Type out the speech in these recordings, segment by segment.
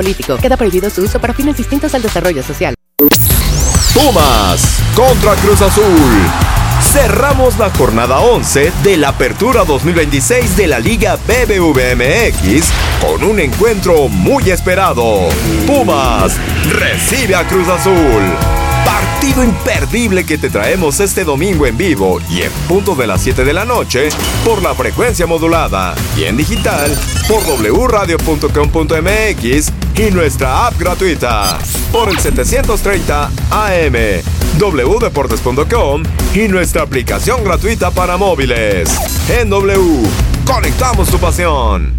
político. Queda prohibido su uso para fines distintos al desarrollo social. Pumas contra Cruz Azul. Cerramos la jornada 11 de la Apertura 2026 de la Liga BBVA MX con un encuentro muy esperado. Pumas recibe a Cruz Azul. Partido imperdible que te traemos este domingo en vivo y en punto de las 7 de la noche por la frecuencia modulada y en digital por wradio.com.mx y nuestra app gratuita por el 730 AM, wdeportes.com y nuestra aplicación gratuita para móviles. En W, conectamos tu pasión.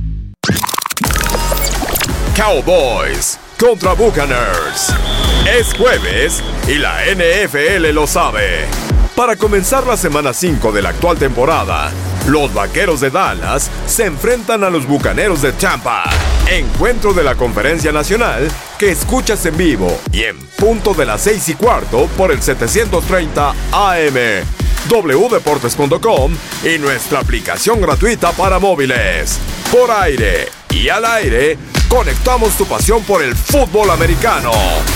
Cowboys contra Buccaneers. Es jueves y la NFL lo sabe. Para comenzar la semana 5 de la actual temporada, los Vaqueros de Dallas se enfrentan a los Bucaneros de Tampa. Encuentro de la Conferencia Nacional que escuchas en vivo y en punto de las 6:15 por el 730 AM, wdeportes.com y nuestra aplicación gratuita para móviles. Por aire y al aire, conectamos tu pasión por el fútbol americano.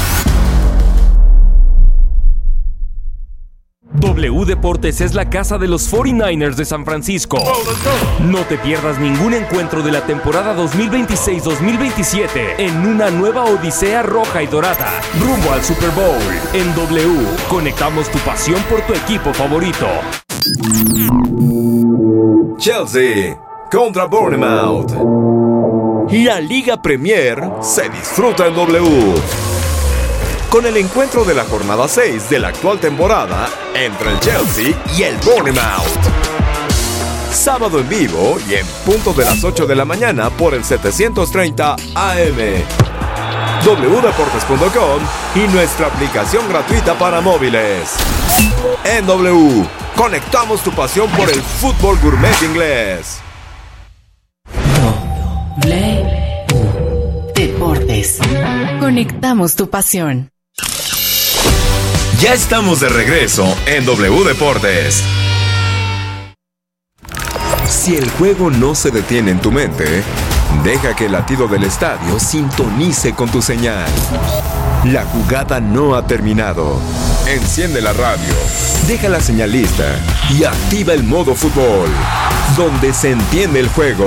W Deportes es la casa de los 49ers de San Francisco. No te pierdas ningún encuentro de la temporada 2026-2027 en una nueva odisea roja y dorada, rumbo al Super Bowl. En W, conectamos tu pasión por tu equipo favorito. Chelsea contra Bournemouth. La Liga Premier se disfruta en W. Con el encuentro de la jornada 6 de la actual temporada entre el Chelsea y el Bournemouth. Sábado en vivo y en punto de las 8 de la mañana por el 730 AM, wdeportes.com y nuestra aplicación gratuita para móviles. En W, conectamos tu pasión por el fútbol gourmet inglés. W Deportes. Conectamos tu pasión. Ya estamos de regreso en W Deportes. Si el juego no se detiene en tu mente, deja que el latido del estadio sintonice con tu señal. La jugada no ha terminado. Enciende la radio, deja la señal lista y activa el modo fútbol, donde se entiende el juego.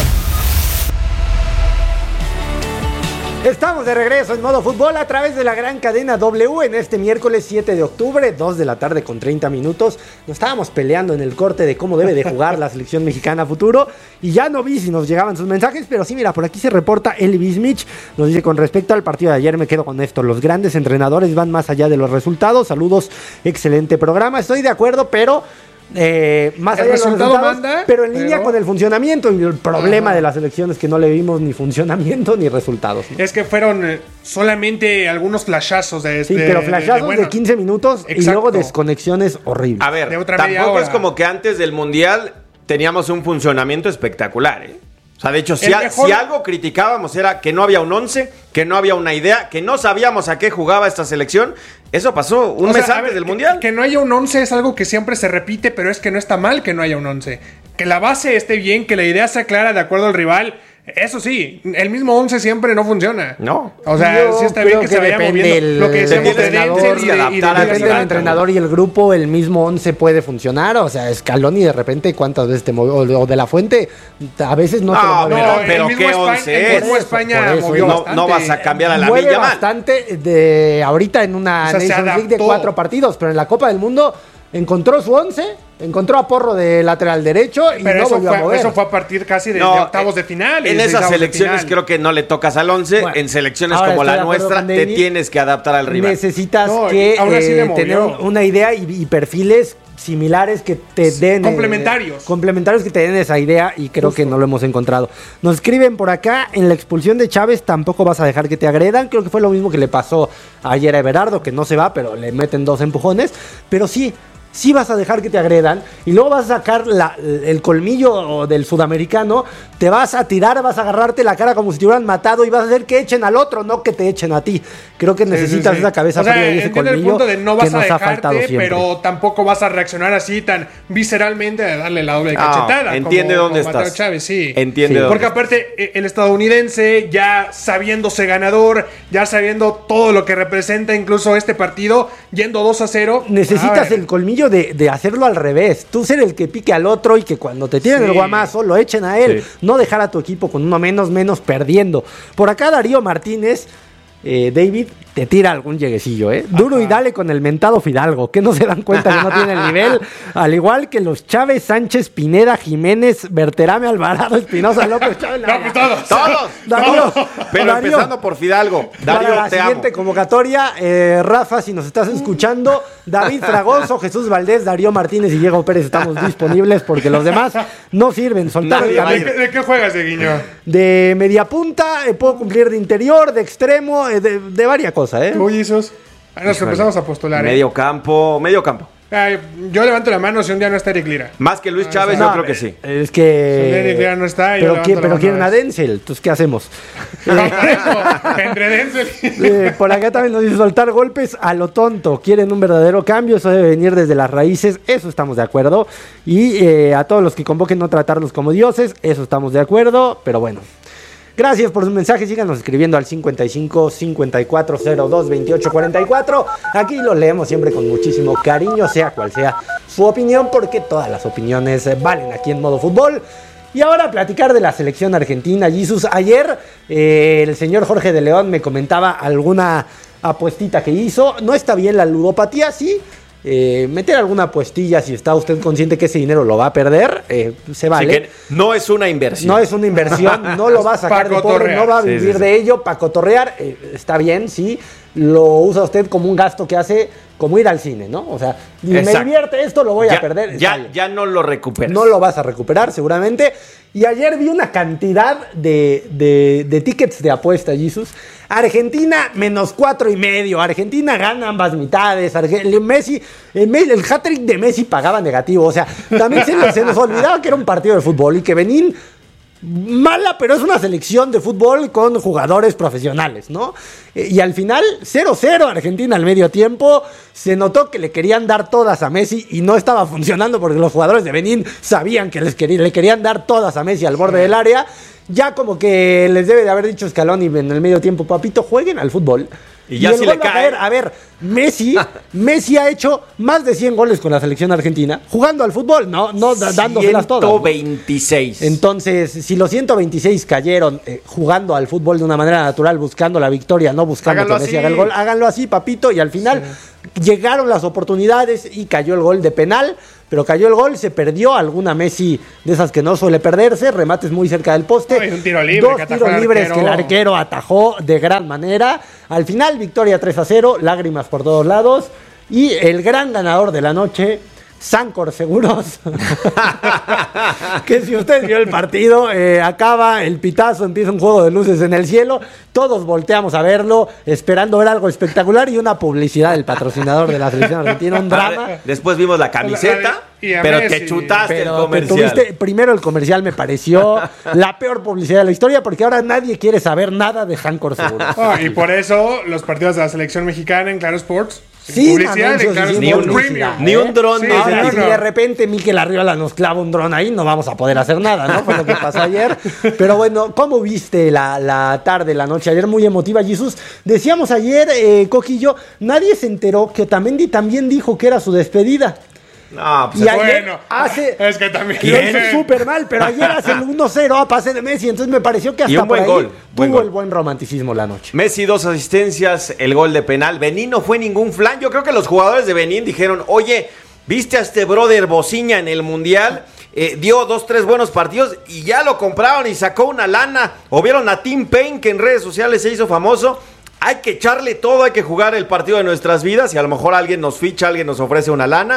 Estamos de regreso en modo fútbol a través de la gran cadena W en este miércoles 7 de octubre, 2 de la tarde con 30 minutos. Nos estábamos peleando en el corte de cómo debe de jugar la selección mexicana a futuro y ya no vi si nos llegaban sus mensajes, pero sí, mira, por aquí se reporta Eli Bismich, nos dice: con respecto al partido de ayer me quedo con esto, los grandes entrenadores van más allá de los resultados. Saludos, excelente programa. Estoy de acuerdo, pero más allá de los resultados manda, pero en línea con el funcionamiento, y el problema de las elecciones que no le vimos ni funcionamiento ni resultados, ¿no? Es que fueron solamente algunos flashazos pero flashazos de 15 minuos. Exacto. Y luego desconexiones horribles. A ver, tampoco es como que antes del Mundial teníamos un funcionamiento espectacular, ¿eh? O sea, de hecho, si algo criticábamos era que no había un 11, que no había una idea, que no sabíamos a qué jugaba esta selección. Eso pasó un mes antes del Mundial. Que no haya un 11 es algo que siempre se repite, pero es que no está mal que no haya un 11. Que la base esté bien, que la idea sea clara de acuerdo al rival. Eso sí, el mismo 11 siempre no funciona. No. O sea, sí está bien que se vaya moviendo. Lo que decíamos de Denzel y depende del entrenador y el grupo, el mismo 11 puede funcionar. O sea, Scaloni de repente, ¿cuántas veces te movió? O de la Fuente, a veces no te lo mueve. No, pero ¿qué 11 es? El mismo España movió bastante. No vas a cambiar a la mueve Villa bastante de ahorita en una Nations League de 4 partidos, pero en la Copa del Mundo encontró su 11, encontró a Porro de lateral derecho y pero no volvió a mover. Eso fue a partir casi de octavos de final. En esas selecciones creo que no le tocas al 11. Bueno, en selecciones como la nuestra te tienes que adaptar al rival. Necesitas tener una idea y perfiles similares que te den complementarios que te den esa idea, y creo que no lo hemos encontrado. Nos escriben por acá: en la expulsión de Chávez tampoco vas a dejar que te agredan. Creo que fue lo mismo que le pasó ayer a Everardo, que no se va, pero le meten 2 empujones. Pero sí, sí vas a dejar que te agredan y luego vas a sacar el colmillo del sudamericano, te vas a tirar, vas a agarrarte la cara como si te hubieran matado y vas a hacer que echen al otro, no que te echen a ti. Creo que necesitas esa cabeza fría y ese colmillo. El punto de no vas que a nos ha faltado dejarte, siempre. pero tampoco vas a reaccionar así tan visceralmente de darle la doble cachetada. Entiende dónde como Mateo estás. Chávez, sí. Entiende dónde porque aparte, el estadounidense, ya sabiéndose ganador, ya sabiendo todo lo que representa incluso este partido, yendo 2-0. Necesitas el colmillo de hacerlo al revés. Tú ser el que pique al otro y que cuando te tiren el guamazo lo echen a él. Sí. No dejar a tu equipo con uno menos perdiendo. Por acá Darío Martínez, David, te tira algún lleguecillo, ¿eh? Duro y dale con el mentado Fidalgo, que no se dan cuenta que no tiene el nivel, al igual que los Chávez, Sánchez, Pineda, Jiménez, Berterame, Alvarado, Espinosa, López, Chávez. No, pues todos. Darío, Pero Darío, empezando por Fidalgo. Darío, para la te amo. siguiente convocatoria, Rafa, si nos estás escuchando, David Fragoso, Jesús Valdés, Darío Martínez y Diego Pérez estamos disponibles porque los demás no sirven. Soltar el camino. ¿De qué juegas, Dieguiño? De media punta, puedo cumplir de interior, de extremo, de varias cosas, Tú, Jesús. Ahí nos empezamos a postular. Medio campo. Ay, yo levanto la mano si un día no está Eric Lira. Más que Luis Chávez, No, yo creo que sí. Es Si Eric Lira que... no está, yo Pero, levanto la pero mano quieren a a veces. Denzel, entonces ¿qué hacemos? Entre Denzel. Por acá también nos dice soltar golpes a lo tonto. Quieren un verdadero cambio, eso debe venir desde las raíces, eso estamos de acuerdo. Y a todos los que convoquen no tratarlos como dioses, eso estamos de acuerdo, pero bueno. Gracias por sus mensajes, síganos escribiendo al 55 5402 2844. Aquí lo leemos siempre con muchísimo cariño, sea cual sea su opinión, porque todas las opiniones valen aquí en Modo Fútbol. Y ahora platicar de la selección argentina. Jesús, ayer el señor Jorge de León me comentaba alguna apuestita que hizo. No está bien la ludopatía, sí. Meter alguna apuestilla si está usted consciente que ese dinero lo va a perder, se vale. Así que no es una inversión. No es una inversión, no lo va a sacar de pobre, no va a vivir de ello, para cotorrear, está bien, sí, lo usa usted como un gasto que hace, como ir al cine, ¿no? O sea, me divierte esto, lo voy a perder. Ya no lo recuperas. No lo vas a recuperar, seguramente. Y ayer vi una cantidad de tickets de apuesta, Jesús. Argentina, -4.5. Argentina gana ambas mitades. Messi, el hat-trick de Messi pagaba negativo. O sea, también se nos olvidaba que era un partido de fútbol y que Benín, mala, pero es una selección de fútbol con jugadores profesionales, ¿no? Y al final, 0-0 Argentina al medio tiempo. Se notó que le querían dar todas a Messi y no estaba funcionando porque los jugadores de Benín sabían que le querían dar todas a Messi al borde del área. Ya como que les debe de haber dicho Scaloni en el medio tiempo, papito, jueguen al fútbol. Y ya el si gol le va a cae. caer. A ver, Messi ha hecho más de 100 goles con la selección argentina jugando al fútbol, no dándoselas todas, ¿no? 126. Entonces, si los 126 cayeron jugando al fútbol de una manera natural, buscando la victoria, no buscando Háganlo que Messi así. haga el gol, háganlo así, papito, y al final llegaron las oportunidades y cayó el gol de penal, pero cayó el gol, se perdió alguna Messi de esas que no suele perderse, remates muy cerca del poste. No, y un tiro libre Dos que atajó tiros el libres arquero. que el arquero atajó de gran manera. Al final, victoria 3-0, lágrimas por todos lados. Y el gran ganador de la noche, Sancor Seguros. Que si usted vio el partido, acaba el pitazo, empieza un juego de luces en el cielo. Todos volteamos a verlo, esperando ver algo espectacular y una publicidad del patrocinador de la selección argentina, un drama. Después vimos la camiseta, Y a pero Messi. te chutaste el Pero te comercial. primero el comercial me pareció la peor publicidad de la historia, porque ahora nadie quiere saber nada de Sancor Seguros. Y por eso los partidos de la selección mexicana en Claro Sports, sin Sin publicidad, anuncios en Claro y sin Sports publicidad, Premium. Ni un dron. Sí, ni Ahora, no, si no. de repente Mikel Arriola nos clava un dron ahí, no vamos a poder hacer nada, ¿no? Fue lo que pasó ayer. Pero bueno, ¿cómo viste la tarde, la noche? Ayer muy emotiva, Jesús. Decíamos ayer, Coqui y yo, nadie se enteró que Otamendi también dijo que era su despedida. No, pues Y ayer Bueno, hace... es que también. Lo hizo súper mal, pero ayer hace el 1-0 a pase de Messi, entonces me pareció que Y hasta un por buen ahí gol, buen tuvo gol. el buen romanticismo la noche. Messi 2 asistencias, el gol de penal. Benín no fue ningún flan. Yo creo que los jugadores de Benín dijeron, oye, ¿viste a este brother Bociña en el Mundial? Dio 2-3 buenos partidos y ya lo compraron y sacó una lana. O vieron a Tim Payne, que en redes sociales se hizo famoso. Hay que echarle todo, hay que jugar el partido de nuestras vidas y a lo mejor alguien nos ficha, alguien nos ofrece una lana.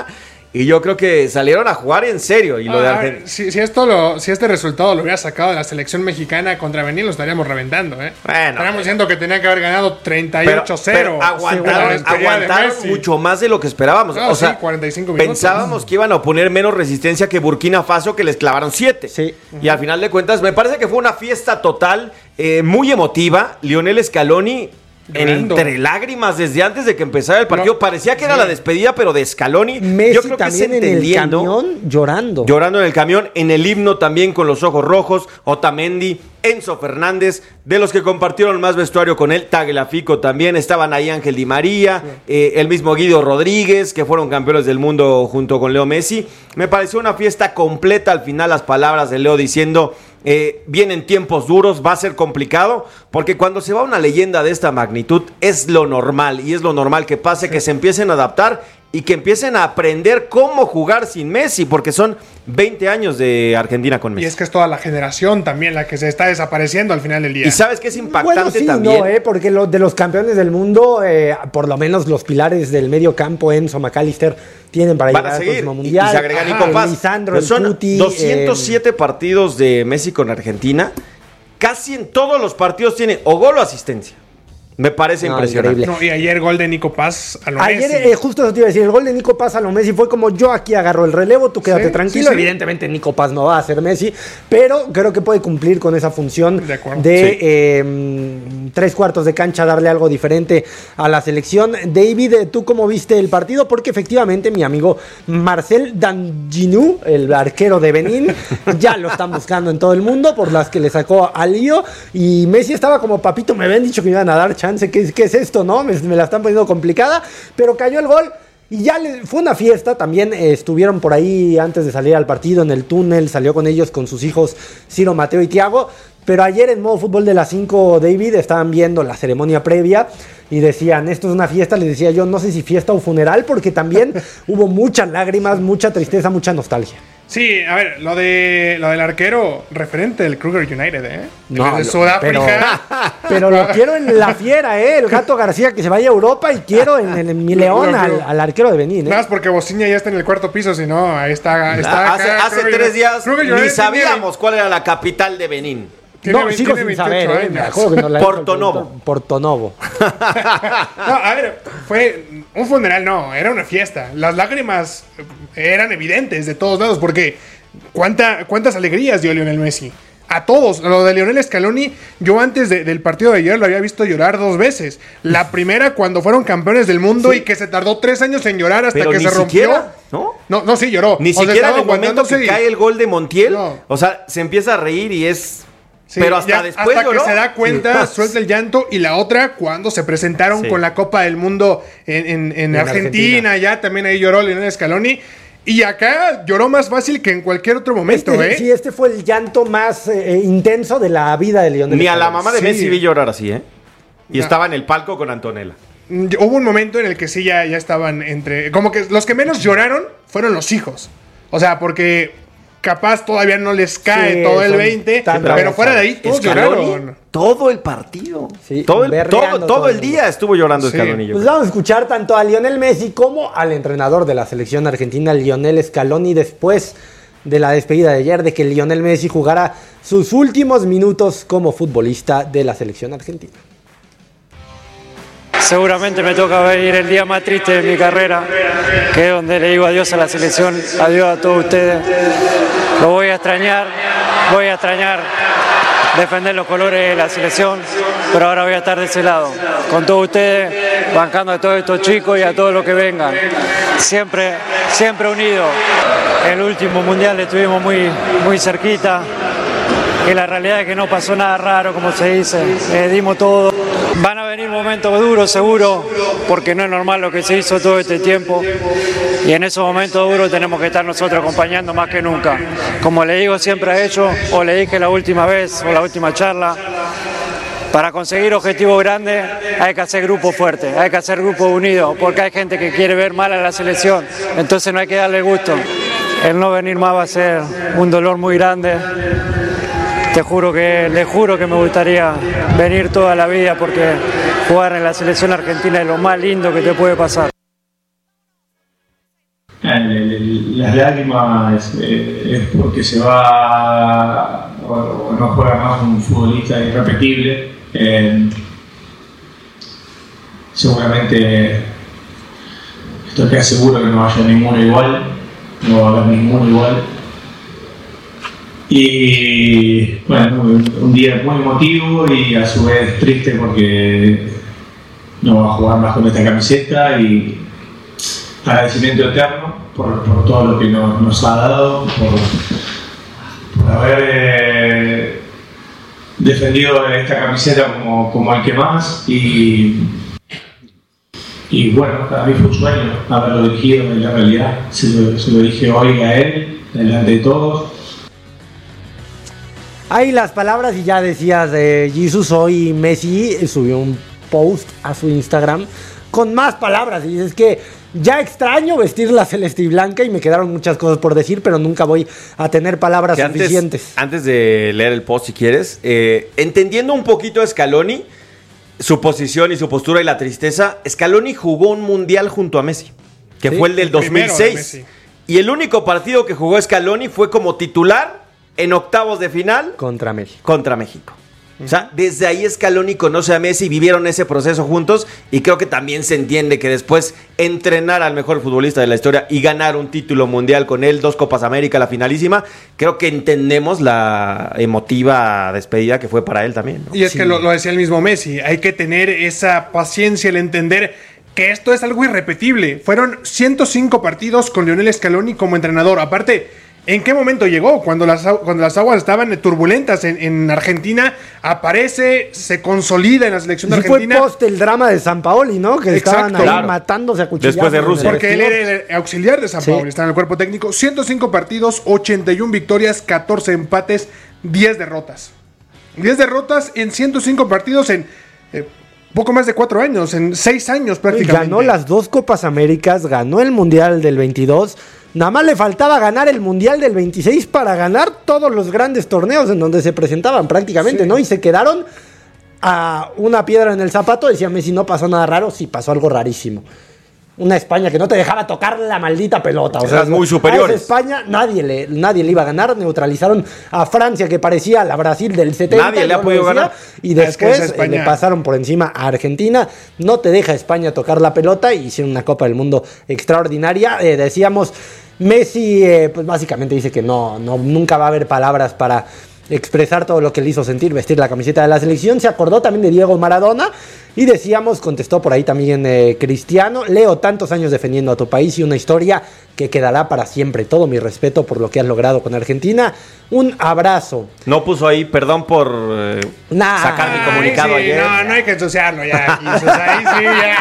y yo creo que salieron a jugar en serio. Y lo de Argentina. Si este resultado lo hubiera sacado de la selección mexicana contra Benín, lo estaríamos reventando, ¿eh? Bueno, estaríamos diciendo que tenía que haber ganado 38-0. Pero aguantaron mucho más de lo que esperábamos. No, 45 minutos. Pensábamos que iban a poner menos resistencia que Burkina Faso, que les clavaron 7. Sí. Y al final de cuentas, me parece que fue una fiesta total, muy emotiva. Lionel Scaloni, entre lágrimas desde antes de que empezara el partido, parecía que era la despedida, pero de Scaloni. Messi yo creo también que en el camión llorando en el camión, en el himno también con los ojos rojos. Otamendi, Enzo Fernández, de los que compartieron más vestuario con él, Tagliafico también, estaban ahí Ángel Di María, el mismo Guido Rodríguez, que fueron campeones del mundo junto con Leo Messi. Me pareció una fiesta completa. Al final las palabras de Leo diciendo: vienen tiempos duros, va a ser complicado, porque cuando se va una leyenda de esta magnitud es lo normal, y es lo normal que pase, que se empiecen a adaptar y que empiecen a aprender cómo jugar sin Messi, porque son 20 años de Argentina con Messi. Y es que es toda la generación también la que se está desapareciendo al final del día. Y sabes que es impactante también. Porque de los campeones del mundo, por lo menos los pilares del medio campo, Enzo, McAllister, tienen para llegar al próximo mundial. Y se agrega Nico Paz. Lisandro, son Cuti, 207 partidos de Messi con Argentina. Casi en todos los partidos tiene o gol o asistencia. Me parece impresionante. Y ayer gol de Nico Paz a lo Messi. Ayer, justo eso te iba a decir, el gol de Nico Paz a lo Messi fue como: yo aquí agarro el relevo, tú quédate tranquilo. Sí. Evidentemente Nico Paz no va a ser Messi, pero creo que puede cumplir con esa función de 3/4 de cancha, darle algo diferente a la selección. David, ¿tú cómo viste el partido? Porque efectivamente mi amigo Marcel Danginou, el arquero de Benín, ya lo están buscando en todo el mundo por las que le sacó a Lío, y Messi estaba como: papito, me habían dicho que me iban a dar chance. ¿Qué es esto, no? Me la están poniendo complicada, pero cayó el gol y ya fue una fiesta. También estuvieron por ahí antes de salir al partido en el túnel, salió con ellos, con sus hijos Ciro, Mateo y Tiago. Pero ayer en modo fútbol de las 5, David, estaban viendo la ceremonia previa y decían: esto es una fiesta. Les decía yo, no sé si fiesta o funeral, porque también hubo muchas lágrimas, mucha tristeza, mucha nostalgia. Sí, a ver, lo del arquero referente del Kruger United, No, de Sudáfrica. Pero lo quiero en la fiera, el Gato García, que se vaya a Europa, y quiero en mi León al arquero de Benín. Nada más porque Bociña ya está en el 4º piso, si no, ahí está hace 3 días ni sabíamos cuál era la capital de Benín. Sigo sin saber, me acuerdo que no la Porto-Novo. No, a ver, fue un funeral, no, era una fiesta. Las lágrimas eran evidentes de todos lados, porque cuántas alegrías dio Lionel Messi. A todos. Lo de Lionel Scaloni, yo antes del partido de ayer lo había visto llorar 2 veces. La primera cuando fueron campeones del mundo, y que se tardó 3 años en llorar hasta que se rompió. No, sí lloró. Ni siquiera en el momento que cae el gol de Montiel. No. O sea, se empieza a reír y es... Sí, pero después que se da cuenta, suelta el llanto. Y la otra, cuando se presentaron con la Copa del Mundo en Argentina, ya también ahí lloró Lionel Scaloni. Y acá lloró más fácil que en cualquier otro momento, Sí, este fue el llanto más intenso de la vida de Lionel Scaloni. Ni a la mamá de Messi vi llorar así, Y estaba en el palco con Antonella. Hubo un momento en el que sí ya estaban entre... Como que los que menos lloraron fueron los hijos. O sea, porque... capaz todavía no les cae todo el 20, pero fuera de ahí todos lloraron. Todo el partido. Sí, todo el día estuvo llorando Scaloni. Pues vamos a escuchar tanto a Lionel Messi como al entrenador de la selección argentina, Lionel Scaloni, después de la despedida de ayer, de que Lionel Messi jugara sus últimos minutos como futbolista de la selección argentina. Seguramente me toca venir el día más triste de mi carrera, que es donde le digo adiós a la selección, adiós a todos ustedes. Lo voy a extrañar defender los colores de la selección, pero ahora voy a estar de ese lado, con todos ustedes, bancando a todos estos chicos y a todos los que vengan. Siempre unidos. El último mundial estuvimos muy cerquita. Y la realidad es que no pasó nada raro, como se dice, dimos todo. Van a venir momentos duros, seguro, porque no es normal lo que se hizo todo este tiempo. Y en esos momentos duros tenemos que estar nosotros acompañando más que nunca. Como le digo siempre a ellos, o le dije la última vez, o la última charla, para conseguir objetivos grandes hay que hacer grupos fuertes, hay que hacer grupos unidos, porque hay gente que quiere ver mal a la selección, entonces no hay que darle gusto. El no venir más va a ser un dolor muy grande. Les juro que me gustaría venir toda la vida, porque jugar en la selección argentina es lo más lindo que te puede pasar. Las lágrimas es porque se va o no juega más un futbolista irrepetible. Seguramente estoy casi seguro que no haya ninguno igual, no va a haber ninguno igual. Y bueno, un día muy emotivo y a su vez triste porque no va a jugar más con esta camiseta, y agradecimiento eterno por todo lo que nos ha dado, por haber defendido esta camiseta como el que más, y bueno, para mí fue un sueño haberlo dirigido. En la realidad se lo dije hoy a él, delante de todos. Ahí las palabras, y ya decías Jesus, hoy Messi subió un post a su Instagram con más palabras, y es que ya extraño vestir la celeste y blanca y me quedaron muchas cosas por decir, pero nunca voy a tener palabras suficientes. Antes de leer el post, si quieres, entendiendo un poquito a Scaloni, su posición y su postura y la tristeza, Scaloni jugó un mundial junto a Messi, que fue el del 2006, y el único partido que jugó Scaloni fue como titular en octavos de final contra México. O sea, desde ahí Scaloni conoce a Messi, vivieron ese proceso juntos, y creo que también se entiende que después entrenar al mejor futbolista de la historia y ganar un título mundial con él, 2 Copas América, la finalísima, creo que entendemos la emotiva despedida que fue para él también, ¿no? Y es que lo decía el mismo Messi, hay que tener esa paciencia, el entender que esto es algo irrepetible. Fueron 105 partidos con Lionel Scaloni como entrenador. Aparte, ¿en qué momento llegó? Cuando las aguas estaban turbulentas en Argentina, aparece, se consolida en la selección de Argentina. Fue post el drama de Sampaoli, ¿no? Que estaban ahí matándose a cuchillazos. Después de Rusia. Porque él era el auxiliar de Sampaoli, estaba en el cuerpo técnico. 105 partidos, 81 victorias, 14 empates, 10 derrotas. 10 derrotas en 105 partidos en poco más de 4 años, en 6 años prácticamente. Ganó las 2 Copas Américas, ganó el Mundial del 22. Nada más le faltaba ganar el Mundial del 26 para ganar todos los grandes torneos en donde se presentaban prácticamente, ¿no? Y se quedaron a una piedra en el zapato. Decía Messi, no pasó nada raro. Sí, pasó algo rarísimo. Una España que no te dejaba tocar la maldita pelota. O sea, muy superiores. A esa España nadie le iba a ganar. Neutralizaron a Francia, que parecía la Brasil del 70. Nadie le ha podido ganar. Y después le pasaron por encima a Argentina. No te deja España tocar la pelota y hicieron una Copa del Mundo extraordinaria. Decíamos, Messi pues básicamente dice que nunca va a haber palabras para expresar todo lo que le hizo sentir vestir la camiseta de la selección. Se acordó también de Diego Maradona y decíamos, contestó por ahí también Cristiano: Leo, tantos años defendiendo a tu país y una historia que quedará para siempre. Todo mi respeto por lo que has logrado con Argentina. Un abrazo. No puso ahí, perdón por sacar mi comunicado ayer. No hay que ensuciarlo ya. Ahí sí,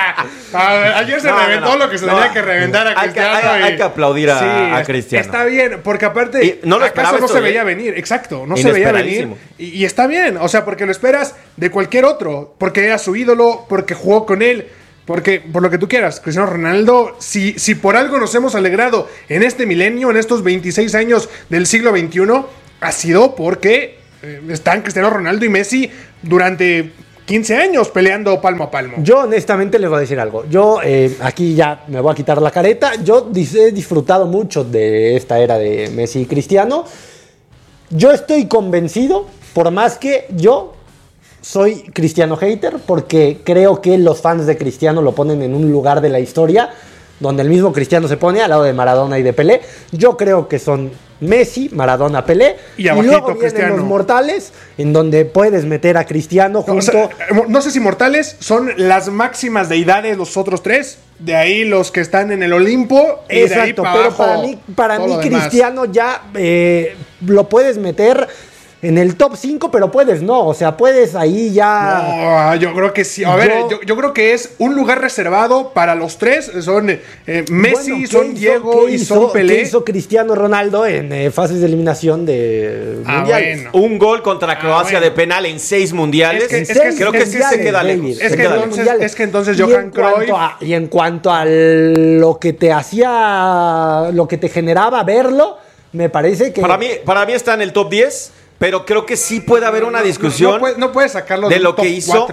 ya. Ayer se reventó lo que se tenía que reventar a Cristiano. Hay que aplaudir a Cristiano. Está bien, porque aparte no lo esperaba, no se veía venir. Exacto, no se veía venir. Y está bien, o sea, porque lo esperas de cualquier otro. Porque era su ídolo, porque jugó con él. Porque, por lo que tú quieras, Cristiano Ronaldo, si por algo nos hemos alegrado en este milenio, en estos 26 años del siglo XXI, ha sido porque están Cristiano Ronaldo y Messi durante 15 años peleando palmo a palmo. Yo honestamente les voy a decir algo. Yo aquí ya me voy a quitar la careta. Yo he disfrutado mucho de esta era de Messi y Cristiano. Yo estoy convencido, por más que yo soy Cristiano hater, porque creo que los fans de Cristiano lo ponen en un lugar de la historia donde el mismo Cristiano se pone al lado de Maradona y de Pelé. Yo creo que son Messi, Maradona, Pelé, y luego vienen Cristiano. Los mortales, en donde puedes meter a Cristiano junto... O sea, no sé si mortales son las máximas deidades, los otros tres. De ahí los que están en el Olimpo. Y exacto, de ahí pero para mí Cristiano ya lo puedes meter en el top 5, pero puedes no, o sea, puedes ahí ya... No, yo creo que sí. A ver, yo creo que es un lugar reservado para los tres. Son Messi, son Diego y son Pelé. ¿Qué hizo Cristiano Ronaldo en fases de eliminación de mundiales? Bueno. Un gol contra Croacia de penal en 6 mundiales. Creo que sí se queda lejos. Es que entonces Johan Cruyff... Y en cuanto a lo que te hacía, lo que te generaba verlo, me parece que... Para mí está en el top 10. Pero creo que sí puede haber una discusión no puede sacarlo de lo que hizo 4.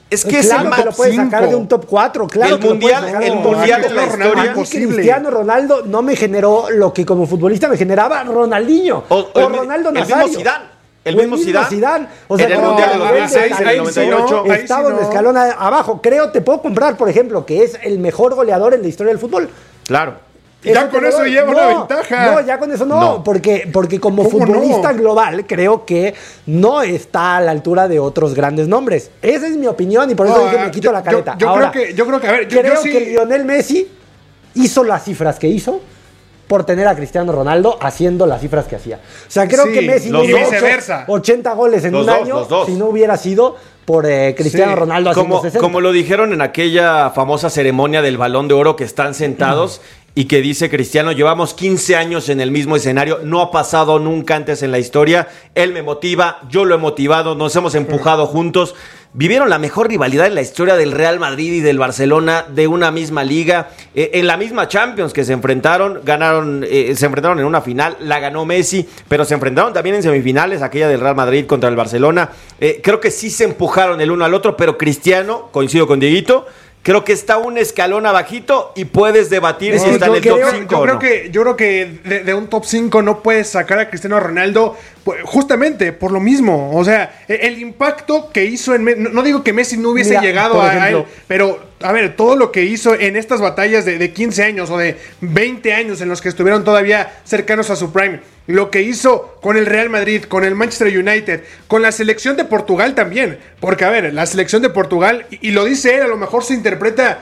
Es que claro ese que lo puedes sacar de un top 4, claro. El mundial de la historia. Cristiano Ronaldo no me generó lo que como futbolista me generaba Ronaldinho o Ronaldo Nazario. El mismo Zidane. El mismo Zidane. O sea, en el mundial de 2006, en el 98. Estaba un escalón abajo. Creo, te puedo comprar, por ejemplo, que es el mejor goleador en la historia del fútbol. Claro. Ya con eso lleva una ventaja. No, ya con eso no. Porque como futbolista global creo que no está a la altura de otros grandes nombres. Esa es mi opinión y por eso dije me quito la careta. Yo creo que, a ver, creo que Lionel Messi hizo las cifras que hizo por tener a Cristiano Ronaldo haciendo las cifras que hacía. O sea, creo que Messi no hizo 80 goles en un año si no hubiera sido por Cristiano Ronaldo haciendo 60. Como lo dijeron en aquella famosa ceremonia del Balón de Oro, que están sentados y que dice Cristiano, llevamos 15 años en el mismo escenario, no ha pasado nunca antes en la historia, él me motiva, yo lo he motivado, nos hemos empujado juntos. Vivieron la mejor rivalidad en la historia del Real Madrid y del Barcelona, de una misma liga, en la misma Champions que se enfrentaron, se enfrentaron en una final, la ganó Messi, pero se enfrentaron también en semifinales, aquella del Real Madrid contra el Barcelona. Creo que sí se empujaron el uno al otro, pero Cristiano, coincido con Dieguito, creo que está un escalón abajito y puedes debatir si está en el top 5 Yo creo que de un top 5 no puedes sacar a Cristiano Ronaldo justamente por lo mismo. O sea, el impacto que hizo no digo que Messi no hubiese llegado a él, pero a ver, todo lo que hizo en estas batallas de 15 años o de 20 años en los que estuvieron todavía cercanos a su prime, lo que hizo con el Real Madrid, con el Manchester United, con la selección de Portugal también, porque a ver, la selección de Portugal, y lo dice él, a lo mejor se interpreta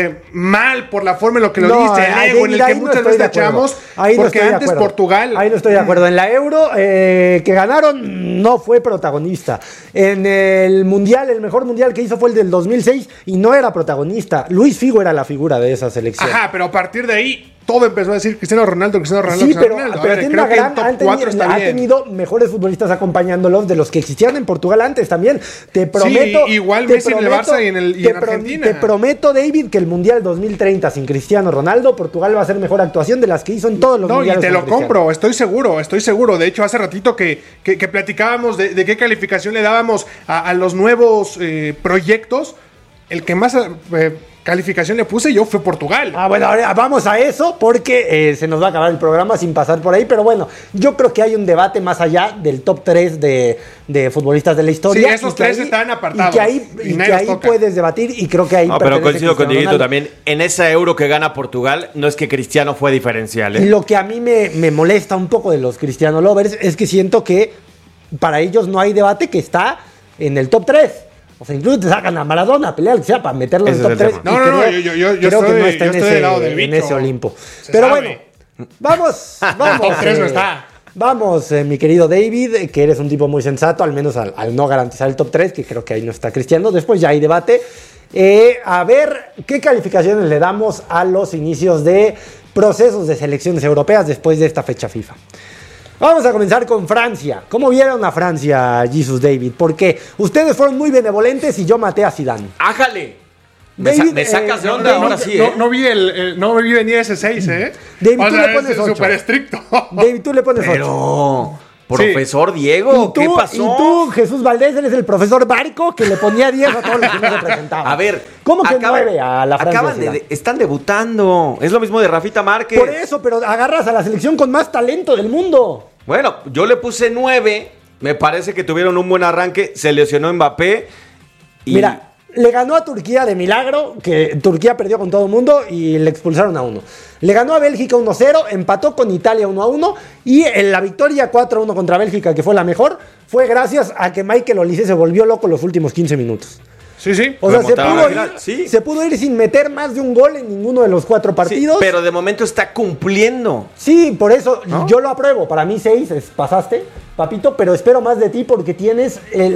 mal por la forma en lo que lo dice, el ego en el que muchas veces tachamos, porque antes Portugal... Ahí no estoy de acuerdo. En la Euro que ganaron no fue protagonista. En el Mundial, el mejor Mundial que hizo fue el del 2006 y no era protagonista. Luis Figo era la figura de esa selección. Ajá, pero a partir de ahí todo empezó a decir Cristiano Ronaldo. Sí, pero ha tenido mejores futbolistas acompañándolos de los que existían en Portugal antes también. Te prometo. Sí, igual Messi en el Barça y en Argentina. Te prometo, David, que el Mundial 2030 sin Cristiano Ronaldo, Portugal va a hacer mejor actuación de las que hizo en todos los mundiales. Y te lo compro, estoy seguro. De hecho, hace ratito que platicábamos de qué calificación le dábamos a los nuevos proyectos. El que más calificación le puse yo fue Portugal. Bueno, ahora vamos a eso porque se nos va a acabar el programa sin pasar por ahí, pero bueno, yo creo que hay un debate más allá del top 3 de futbolistas de la historia. Sí, esos tres están apartados. Y que ahí puedes debatir y creo que ahí... pero coincido con Dieguito también, en esa Euro que gana Portugal, no es que Cristiano fue diferencial. Y lo que a mí me molesta un poco de los Cristiano lovers es que siento que para ellos no hay debate que está en el top 3. O sea, incluso te sacan a Maradona a pelear, que sea, para meterlo en el top 3. No, yo creo que no está en ese Olimpo. Pero bueno, vamos. Top 3 no está. Vamos, mi querido David, que eres un tipo muy sensato, al menos al no garantizar el top 3, que creo que ahí no está Cristiano. Después ya hay debate. A ver, ¿qué calificaciones le damos a los inicios de procesos de selecciones europeas después de esta fecha FIFA? Vamos a comenzar con Francia. ¿Cómo vieron a Francia, Jesus David? Porque ustedes fueron muy benevolentes y yo maté a Zidane. ¡Ájale! Me sacas de onda ahora sí, No vi venir ese 6, ¿eh? David, tú le pones 8. Súper estricto. David, tú le pones 8. Pero... Profesor Diego, ¿qué pasó? Y tú, Jesús Valdés, eres el profesor Bárico que le ponía 10 a todos los que no se presentaban. A ver, ¿cómo que 9 a la Francia? Están debutando. Es lo mismo de Rafita Márquez. Por eso, pero agarras a la selección con más talento del mundo. Bueno, yo le puse 9. Me parece que tuvieron un buen arranque. Se lesionó Mbappé. Mira, le ganó a Turquía de milagro, que Turquía perdió con todo el mundo y le expulsaron a 1. Le ganó a Bélgica 1-0, empató con Italia 1-1 y en la victoria 4-1 contra Bélgica, que fue la mejor, fue gracias a que Michael Olise se volvió loco los últimos 15 minutos. Sí. O sea, se pudo ir sin meter más de un gol en ninguno de los 4 partidos. Sí, pero de momento está cumpliendo. Sí, por eso yo lo apruebo. Para mí 6 pasaste, papito, pero espero más de ti porque tienes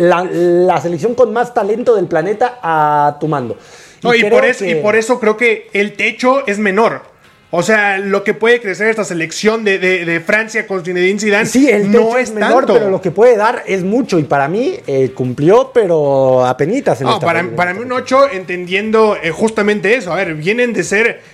la selección con más talento del planeta a tu mando. Y por eso creo que el techo es menor. O sea, lo que puede crecer esta selección de Francia con Zinedine Zidane no es menor, pero lo que puede dar es mucho. Y para mí cumplió, pero apenitas en esta para mí un 8, entendiendo justamente eso. A ver, vienen de ser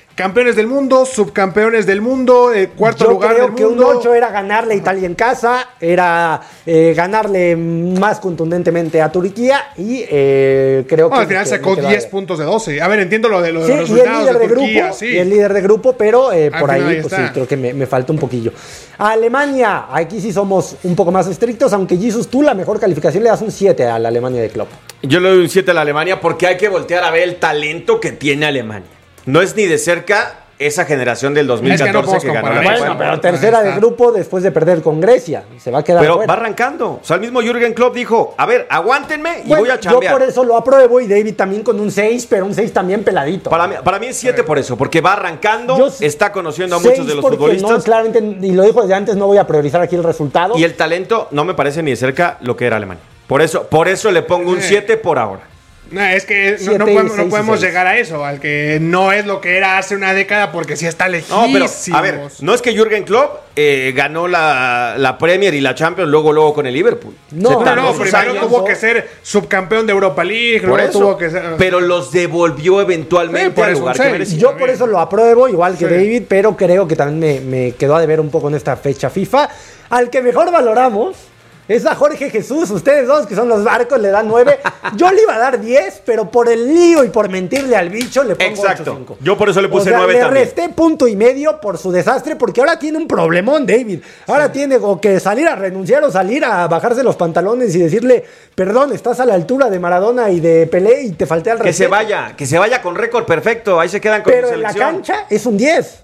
campeones del mundo, subcampeones del mundo, cuarto Yo lugar creo del que mundo. un 8 era ganarle a Italia en casa, era ganarle más contundentemente a Turquía y creo que... al final sacó 10 puntos de 12. A ver, entiendo lo de los Sí, y el resultados líder de Turquía, grupo, sí. y el líder de grupo, pero por final ahí ahí pues está. sí, creo que me falta un poquillo. Alemania, aquí sí somos un poco más estrictos, aunque Jesus, tú la mejor calificación le das un 7 a la Alemania de Klopp. Yo le doy un 7 a la Alemania porque hay que voltear a ver el talento que tiene Alemania. No es ni de cerca esa generación del 2014 Es que no podemos que ganó comparar. la Copa Bueno, del pero Mundo. tercera Ahí de está. grupo después de perder con Grecia. Se va a quedar Pero fuera. va arrancando. O sea, el mismo Jürgen Klopp dijo, a ver, aguántenme y Bueno, voy a yo chambear. por eso lo apruebo y David también con un 6, pero un 6 también peladito. Para mí es 7 por eso, porque va arrancando, Yo está conociendo a 6 muchos de los porque futbolistas No, claramente, y lo dijo desde antes, no voy a priorizar aquí el resultado. y el talento no me parece ni de cerca lo que era Alemania. Por eso le pongo un 7 por ahora. No, es que Siete, no seis y podemos seis. llegar a eso, al que no es lo que era hace una década, porque sí está No, lejísimos. pero, a ver, no es que Jürgen Klopp ganó la Premier y la Champions luego con el Liverpool. No, Se no, tardó No, sus primero años. tuvo que ser subcampeón de Europa League, Por luego eso, tuvo que ser... pero los devolvió eventualmente Sí, por al eso lugar un que seis. merecía. Yo por eso lo apruebo, igual que Sí. David, pero creo que también me quedó a deber un poco en esta fecha FIFA. Al que mejor valoramos es a Jorge Jesús. Ustedes dos, que son los barcos, le dan 9. Yo le iba a dar 10, pero por el lío y por mentirle al bicho le pongo Exacto. 8.5. Yo por eso le puse 9 le también. resté 1.5 por su desastre, porque ahora tiene un problemón, David. Ahora tiene o que salir a renunciar o salir a bajarse los pantalones y decirle, perdón, estás a la altura de Maradona y de Pelé y te falté al Que respeto. se vaya con récord perfecto. Ahí se quedan con Pero su en la selección. cancha es un 10.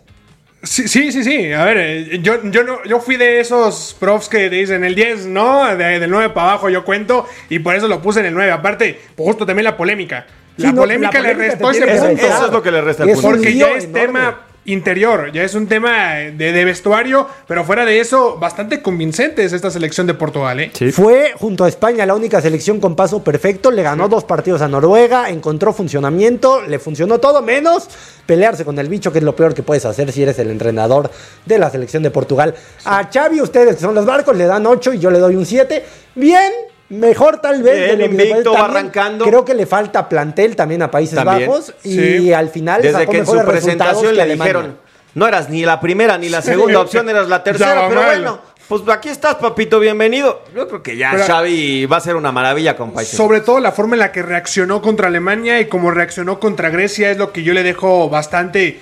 Sí. A ver, yo fui de esos profs que dicen el 10, no, del 9 para abajo yo cuento, y por eso lo puse en el 9. Aparte, justo también la polémica. La Sí, no, polémica le polémica restó te ese tiene que punto. restar. Eso es lo que le resta al Es punto. un Porque lío ya es enorme. tema interior, ya es un tema de vestuario, pero fuera de eso, bastante convincente es esta selección de Portugal, ¿eh? Fue junto a España la única selección con paso perfecto, le ganó 2 partidos a Noruega, encontró funcionamiento, le funcionó todo menos pelearse con el bicho, que es lo peor que puedes hacer si eres el entrenador de la selección de Portugal. A Xavi, ustedes que son los barcos, le dan 8 y yo le doy un 7. Bien, mejor tal vez. Bien, de lo que invicto, se puede. También arrancando. Creo que le falta plantel también a Países También, Bajos y sí. al final Desde sacó que en su mejores resultados presentación que le Alemania. dijeron, no eras ni la primera ni la segunda opción, eras la tercera, Ya va pero mal. bueno, pues aquí estás, papito, bienvenido. Yo creo que ya Pero- Xavi va a ser una maravilla con Países. Sobre todo la forma en la que reaccionó contra Alemania y como reaccionó contra Grecia es lo que yo le dejo bastante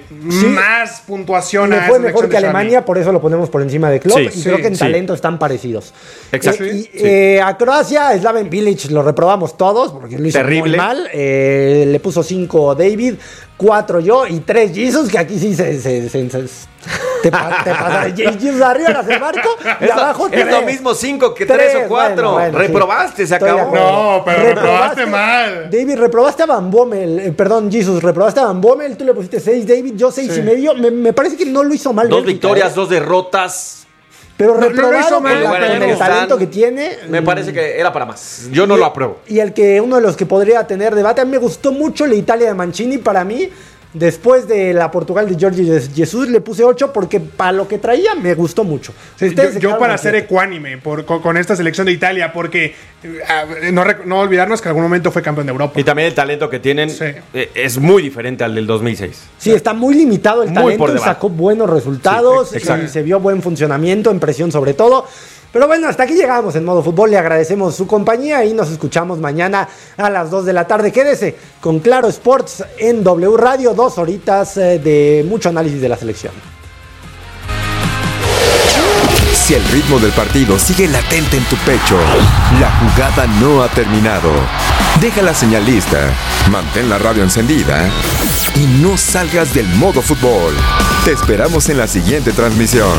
más puntuación Le a fue esa mejor selección que de Xavi. Alemania, por eso lo ponemos por encima de Klopp. Sí, y creo que en sí. talento están parecidos. Exacto. A Croacia, Slaven Bilic lo reprobamos todos porque lo hizo Terrible. muy mal. Le puso 5 David, 4 yo y 3 Jesus, que aquí sí te pasa. Jesus arriba las del barco y abajo Es 3. lo mismo 5 que 3 o 4. Reprobaste, se Estoy de acabó. acuerdo. No, pero reprobaste mal. David, reprobaste a Van Bommel. Perdón, Jesus, reprobaste a Van Bommel. Tú le pusiste 6, David, yo 6.5. Me parece que no lo hizo mal. 2 Bélgica, victorias, ¿eh? 2 derrotas. Pero No, no lo reprobado hizo mal, con bueno, el ahí talento están. que tiene. Me parece que era para más. Yo no lo apruebo. Y el que uno de los que podría tener debate, a mí me gustó mucho la Italia de Mancini. Para mí, después de la Portugal de Jorge Jesus, le puse 8 porque para lo que traía me gustó mucho. Ustedes se Yo quedaron para con ser 7. ecuánime con esta selección de Italia, porque no olvidarnos que en algún momento fue campeón de Europa. Y también el talento que tienen Sí. Es muy diferente al del 2006. Sí, está muy limitado el Muy talento por y debajo. sacó buenos resultados Sí, exacto. y se vio buen funcionamiento, en presión sobre todo. Pero bueno, hasta aquí llegamos en Modo Fútbol. Le agradecemos su compañía y nos escuchamos mañana a las 2 de la tarde. Quédese con Claro Sports en W Radio, 2 horitas de mucho análisis de la selección. Si el ritmo del partido sigue latente en tu pecho, la jugada no ha terminado. Deja la señal lista, mantén la radio encendida y no salgas del Modo Fútbol. Te esperamos en la siguiente transmisión.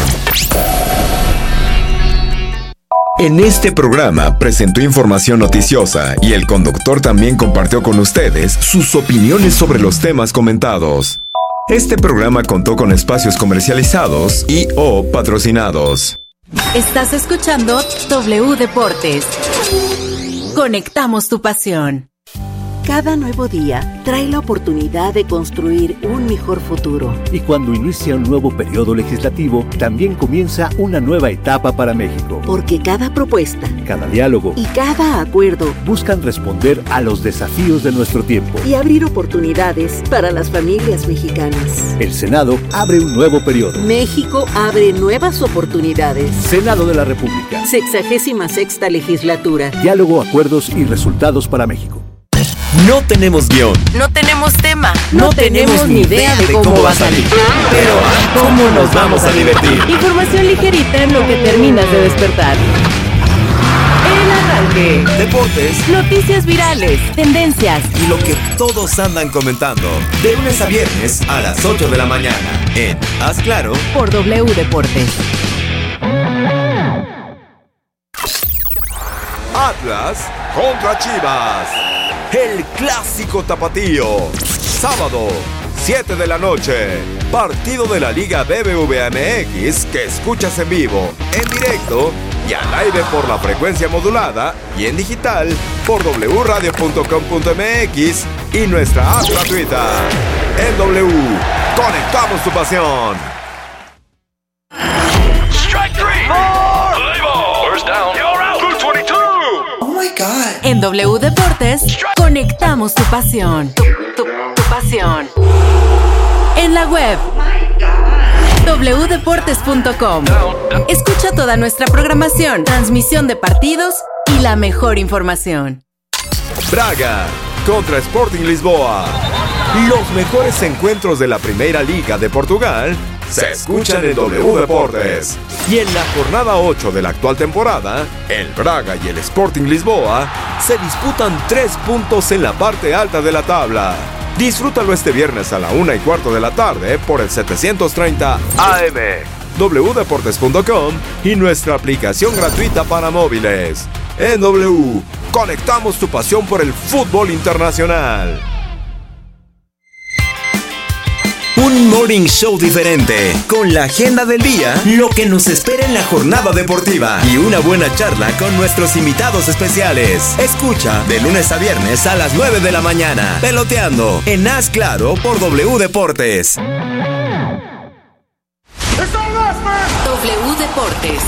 En este programa presentó información noticiosa y el conductor también compartió con ustedes sus opiniones sobre los temas comentados. Este programa contó con espacios comercializados y o patrocinados. Estás escuchando W Deportes. Conectamos tu pasión. Cada nuevo día trae la oportunidad de construir un mejor futuro. Y cuando inicia un nuevo periodo legislativo, también comienza una nueva etapa para México. Porque cada propuesta, cada diálogo y cada acuerdo buscan responder a los desafíos de nuestro tiempo y abrir oportunidades para las familias mexicanas. El Senado abre un nuevo periodo. México abre nuevas oportunidades. Senado de la República. 66ª legislatura. Diálogo, acuerdos y resultados para México. No tenemos guión. No tenemos tema. No tenemos ni idea de cómo va a salir. Pero ¿cómo nos vamos a divertir? Información ligerita en lo que terminas de despertar. El arranque. Deportes. Noticias virales. Tendencias. Y lo que todos andan comentando. De lunes a viernes a las 8 de la mañana. En Haz Claro. Por W Deportes. Atlas contra Chivas. El clásico tapatío. Sábado, 7 de la noche. Partido de la Liga BBVA MX que escuchas en vivo, en directo y al aire por la frecuencia modulada y en digital por wradio.com.mx y nuestra app gratuita. En W, conectamos tu pasión. Strike three. Play ball. First down. You're out. Blue 22. Oh my God. En W Deportes, conectamos tu pasión. Tu pasión. En la web. wdeportes.com. Escucha toda nuestra programación, transmisión de partidos y la mejor información. Braga contra Sporting Lisboa. Los mejores encuentros de la Primera Liga de Portugal se escuchan en W Deportes. Y en la jornada 8 de la actual temporada, el Braga y el Sporting Lisboa se disputan 3 puntos en la parte alta de la tabla. Disfrútalo este viernes a la 1:15 de la tarde por el 730 AM, wdeportes.com y nuestra aplicación gratuita para móviles. En W, conectamos tu pasión por el fútbol internacional. Un morning show diferente, con la agenda del día, lo que nos espera en la jornada deportiva y una buena charla con nuestros invitados especiales. Escucha de lunes a viernes a las 9 de la mañana, Peloteando, en Haz Claro por W Deportes. W Deportes.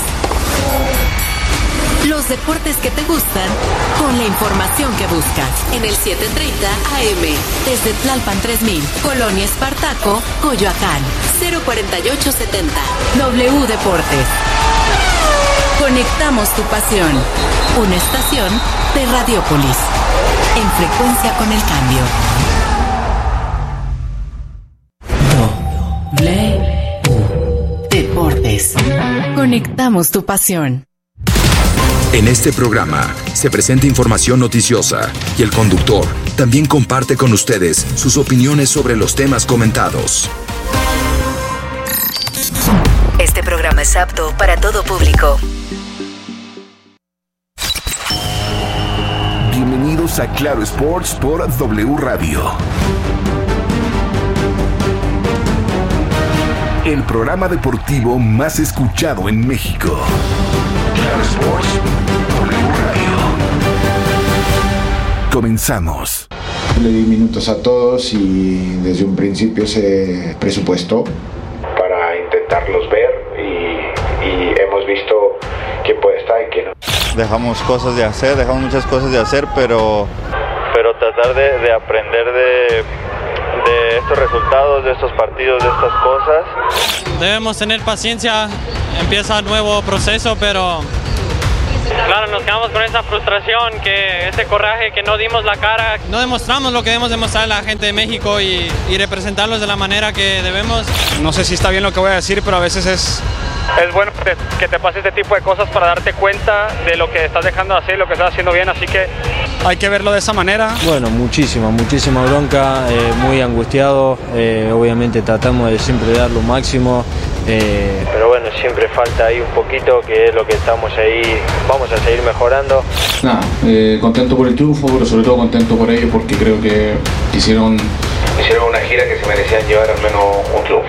Los deportes que te gustan, con la información que buscas. En el 730 AM, desde Tlalpan 3000, Colonia Espartaco, Coyoacán, 04870. W Deportes. Conectamos tu pasión. Una estación de Radiopolis. En frecuencia con el cambio. W Deportes. Conectamos tu pasión. En este programa se presenta información noticiosa y el conductor también comparte con ustedes sus opiniones sobre los temas comentados. Este programa es apto para todo público. Bienvenidos a Claro Sports por W Radio. El programa deportivo más escuchado en México. Claro Sports, W Radio. Comenzamos. Le di minutos a todos y desde un principio se presupuestó para intentarlos ver y hemos visto quién puede estar y quién no. Dejamos muchas cosas de hacer, pero tratar de aprender de estos resultados, de estos partidos, de estas cosas. Debemos tener paciencia, empieza un nuevo proceso, pero claro, nos quedamos con esa frustración, que ese coraje que no dimos la cara, no demostramos lo que debemos demostrar a la gente de México y representarlos de la manera que debemos. No sé si está bien lo que voy a decir, pero a veces es bueno que te pase este tipo de cosas para darte cuenta de lo que estás dejando de hacer y lo que estás haciendo bien, así que hay que verlo de esa manera. Bueno, muchísima bronca, muy angustiado, obviamente tratamos de siempre dar lo máximo. Pero bueno, siempre falta ahí un poquito, que es lo que estamos ahí, vamos a seguir mejorando. Nada, contento por el triunfo, pero sobre todo contento por ellos porque creo que hicieron una gira que se merecían llevar al menos un triunfo.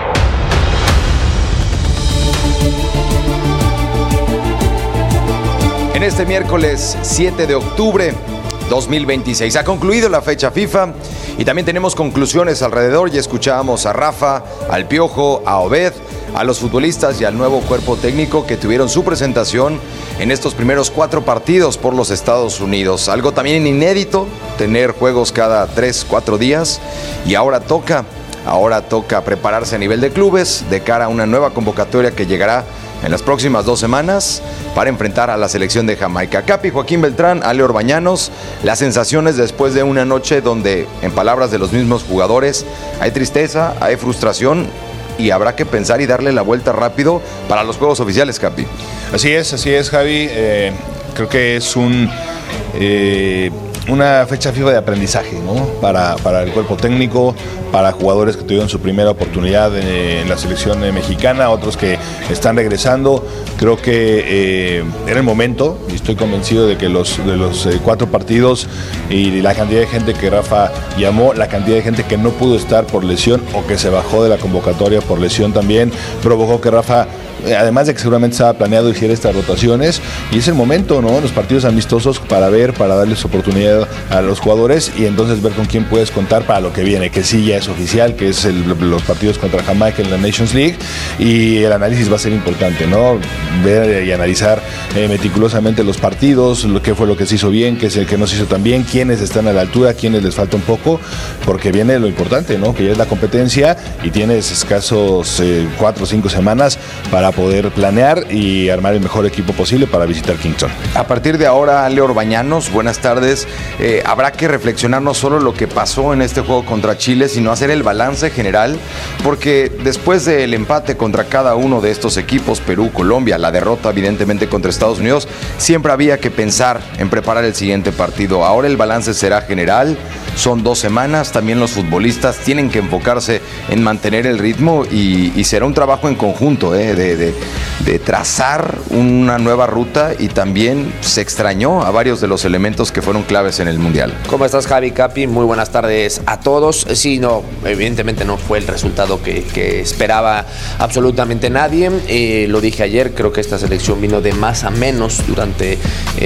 En este miércoles 7 de octubre, 2026. Ha concluido la fecha FIFA y también tenemos conclusiones alrededor. Ya escuchábamos a Rafa, al Piojo, a Obed, a los futbolistas y al nuevo cuerpo técnico que tuvieron su presentación en estos primeros 4 partidos por los Estados Unidos. Algo también inédito, tener juegos cada 3-4 días, y ahora toca prepararse a nivel de clubes de cara a una nueva convocatoria que llegará en las próximas 2 semanas para enfrentar a la selección de Jamaica. Capi, Joaquín Beltrán, Ale Orbañanos, las sensaciones después de una noche donde, en palabras de los mismos jugadores, hay tristeza, hay frustración y habrá que pensar y darle la vuelta rápido para los juegos oficiales, Capi. Así es, Javi. Creo que es una fecha FIFA de aprendizaje, ¿no? Para el cuerpo técnico, para jugadores que tuvieron su primera oportunidad en la selección mexicana, otros que están regresando. Creo que era el momento, y estoy convencido de que de los 4 partidos y la cantidad de gente que Rafa llamó, la cantidad de gente que no pudo estar por lesión o que se bajó de la convocatoria por lesión también, provocó que Rafa, además de que seguramente estaba planeado hiciera estas rotaciones, y es el momento, ¿no? Los partidos amistosos para darles oportunidad a los jugadores y entonces ver con quién puedes contar para lo que viene, que sí ya es oficial, que es los partidos contra Jamaica en la Nations League, y el análisis va a ser importante, ¿no? Ver y analizar meticulosamente los partidos, qué fue lo que se hizo bien, qué es el que no se hizo tan bien, quiénes están a la altura, quiénes les falta un poco, porque viene lo importante, ¿no? Que ya es la competencia y tienes escasos 4 o 5 semanas para poder planear y armar el mejor equipo posible para visitar Kingston. A partir de ahora, Ale Orbañanos, buenas tardes. Habrá que reflexionar no solo lo que pasó en este juego contra Chile, sino hacer el balance general, porque después del empate contra cada uno de estos equipos, Perú, Colombia, la derrota evidentemente contra Estados Unidos, siempre había que pensar en preparar el siguiente partido. Ahora el balance será general, son 2 semanas, también los futbolistas tienen que enfocarse en mantener el ritmo y será un trabajo en conjunto, de trazar una nueva ruta, y también se extrañó a varios de los elementos que fueron claves en el Mundial. ¿Cómo estás, Javi, Capi? Muy buenas tardes a todos. Sí, no, evidentemente no fue el resultado que esperaba absolutamente nadie. Lo dije ayer, creo que esta selección vino de más a menos durante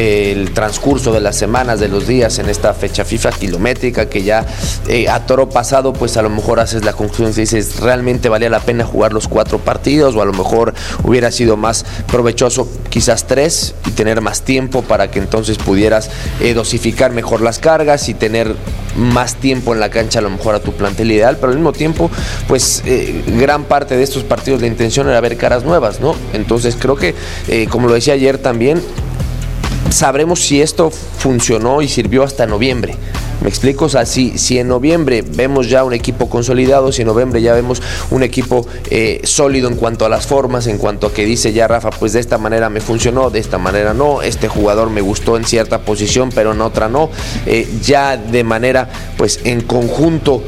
el transcurso de las semanas, de los días en esta fecha FIFA kilométrica, que ya a toro pasado, pues a lo mejor haces la conclusión y dices, ¿realmente valía la pena jugar los 4 partidos? O a lo mejor hubiera sido más provechoso quizás 3 y tener más tiempo para que entonces pudieras dosificar mejor las cargas y tener más tiempo en la cancha a lo mejor a tu plantel ideal, pero al mismo tiempo pues gran parte de estos partidos la intención era ver caras nuevas, ¿no? Entonces creo que como lo decía ayer también, sabremos si esto funcionó y sirvió hasta noviembre. ¿Me explico? O sea, si en noviembre vemos ya un equipo consolidado, si en noviembre ya vemos un equipo sólido en cuanto a las formas, en cuanto a que dice ya Rafa, pues de esta manera me funcionó, de esta manera no, este jugador me gustó en cierta posición, pero en otra no, ya de manera pues en conjunto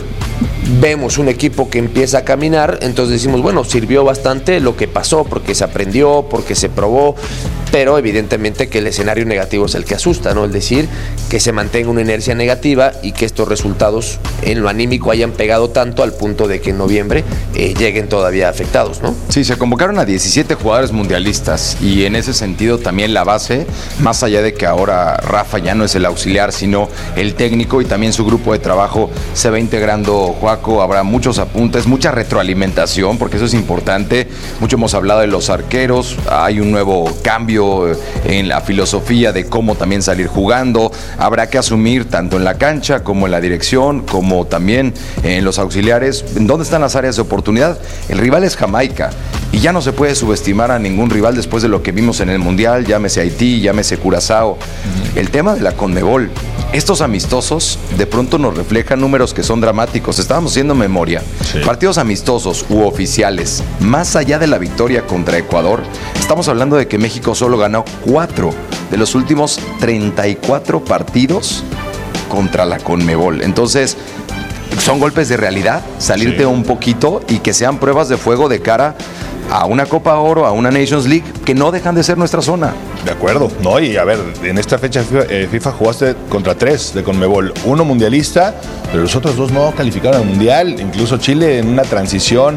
vemos un equipo que empieza a caminar, entonces decimos, bueno, sirvió bastante lo que pasó, porque se aprendió, porque se probó, pero evidentemente que el escenario negativo es el que asusta, ¿no? Es decir, que se mantenga una inercia negativa y que estos resultados en lo anímico hayan pegado tanto al punto de que en noviembre lleguen todavía afectados, ¿no? Sí, se convocaron a 17 jugadores mundialistas y en ese sentido también la base, más allá de que ahora Rafa ya no es el auxiliar, sino el técnico, y también su grupo de trabajo se va integrando Joaco, habrá muchos apuntes, mucha retroalimentación, porque eso es importante. Mucho hemos hablado de los arqueros, hay un nuevo cambio en la filosofía de cómo también salir jugando, habrá que asumir tanto en la cancha como en la dirección, como también en los auxiliares, en dónde están las áreas de oportunidad. El rival es Jamaica y ya no se puede subestimar a ningún rival después de lo que vimos en el Mundial, llámese Haití, llámese Curazao. El tema de la CONMEBOL, estos amistosos de pronto nos reflejan números que son dramáticos. Estábamos haciendo memoria. Sí. Partidos amistosos u oficiales, más allá de la victoria contra Ecuador, estamos hablando de que México solo ganó 4 de los últimos 34 partidos contra la CONMEBOL. Entonces, son golpes de realidad, salirte un poquito y que sean pruebas de fuego de cara a una Copa Oro, a una Nations League, que no dejan de ser nuestra zona. De acuerdo, ¿no? Y a ver, en esta fecha FIFA jugaste contra 3 de CONMEBOL, 1 mundialista, pero los otros 2 no calificaron al Mundial. Incluso Chile en una transición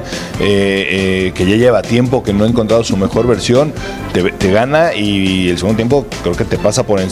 que ya lleva tiempo, que no ha encontrado su mejor versión, te gana, y el segundo tiempo creo que te pasa por encima.